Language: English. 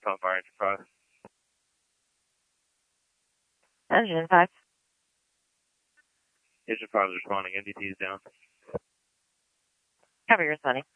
Tom Fire Engine 5. Engine 5. Engine 5 is responding. NDT is down. Cover your responding.